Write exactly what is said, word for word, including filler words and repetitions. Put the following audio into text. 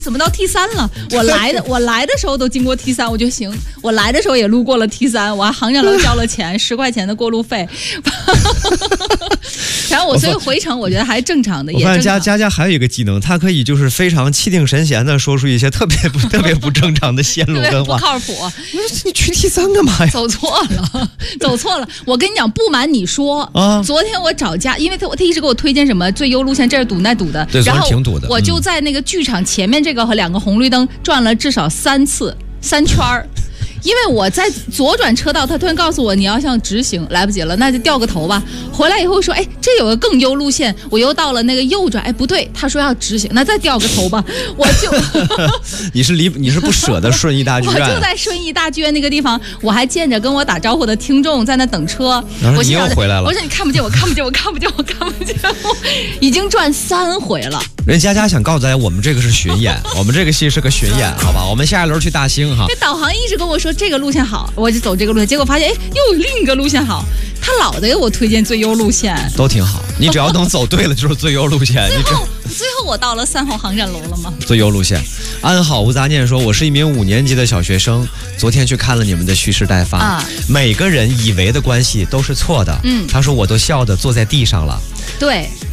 怎么到 T 三了？我来的我来的时候都经过 T 三，我就行。我来的时候也路过了 T 三，我还航站楼交了钱，十块钱的过路费。然后我所以回程我觉得还是正常的。 我发现佳佳佳还有一个技能，她可以就是非常气定神闲的说出一些特别不特别不正常的线路跟话， 不靠谱。 你去 T 三干嘛呀？ 走错了，走错了。我跟你讲，不瞒你说，啊、昨天我找佳，因为他他一直给我推荐什么最优路线，这儿堵那堵的， 对， 然后挺堵的。 我就在那个剧场前面这个和两个红绿灯转了至少三次三圈儿。因为我在左转车道，他突然告诉我你要向直行，来不及了，那就掉个头吧。回来以后说，哎，这有个更优路线，我又到了那个右转，哎，不对，他说要直行，那再掉个头吧。我就你是离你是不舍得顺义大剧院， 我就在顺义大剧院那个地方，我还见着跟我打招呼的听众在那等车。 我你又回来了， 我说你看不见，我看不见，我看不见，我看不见，我已经转三回了。 人佳佳想告诉大家，我们这个是巡演，我们这个戏是个巡演，好吧？我们下一轮去大兴哈。 这导航一直跟我说这个路线好，我就走这个路线，结果发现哎，又有另一个路线好。他老的给我推荐最优路线， 都挺好。你只要能走对了，就是最优路线。 最后，最后我到了三号航站楼了吗？ 最优路线。安好无杂念说，我是一名五年级的小学生，昨天去看了你们的蓄势待发，啊、每个人以为的关系都是错的。嗯，他说我都笑得坐在地上了。 对。